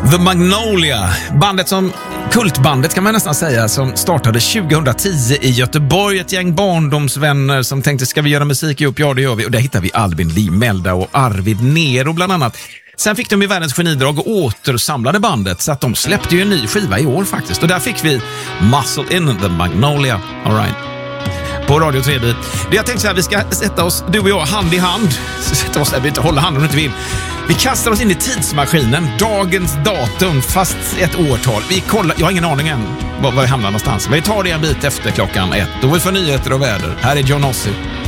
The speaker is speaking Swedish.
The Magnolia, kultbandet kan man nästan säga, som startade 2010 i Göteborg. Ett gäng barndomsvänner som tänkte, ska vi göra musik ihop? Ja, det gör vi. Och där hittar vi Albin Limelda och Arvid Nero bland annat. Sen fick de i världens genidrag och återsamlade bandet, så att de släppte ju en ny skiva i år faktiskt. Och där fick vi Muscle in the Magnolia. All right. På Radio 3-bit. Jag tänkte så här, vi ska sätta oss, du och jag, hand i hand. Sätta oss där, vi inte hålla handen om du inte vill. Vi kastar oss in i tidsmaskinen, dagens datum, fast ett årtal. Vi kollar, jag har ingen aning än var vi hamnar någonstans. Vi tar det en bit efter klockan 1. Då är vi för nyheter och väder. Här är John Ossie.